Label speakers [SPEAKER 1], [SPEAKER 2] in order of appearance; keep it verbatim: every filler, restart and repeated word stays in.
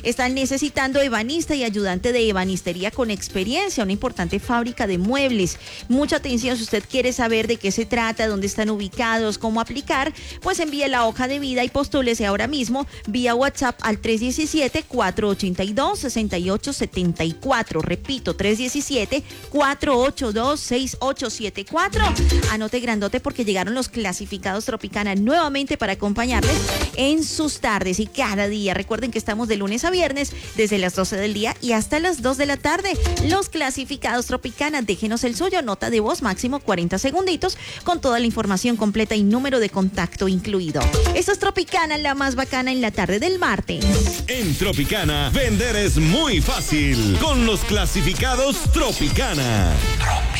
[SPEAKER 1] Están necesitando ebanista y ayudante de ebanistería con experiencia, una importante fábrica de muebles. Mucha atención, si usted quiere saber de qué se trata, dónde están ubicados, cómo aplicar, pues envíe la hoja de vida y postúlese ahora mismo vía WhatsApp al tres uno siete, cuatro ocho dos, seis ocho siete cuatro. Repito, tres uno siete, cuatro ocho dos, seis ocho siete cuatro. Anote grandote porque llegaron los clasificados Tropicana nuevamente para acompañarles en sus tardes y cada día. Recuerden que estamos de lunes a viernes desde las doce del día y hasta las dos de la tarde. Los clasificados Tropicana, déjenos el suyo, nota de voz máximo cuarenta segunditos con toda la información completa y número de contacto incluido. Esto es Tropicana, la más bacana en la tarde del martes.
[SPEAKER 2] En Tropicana, vender es muy fácil con los clasificados Tropicana.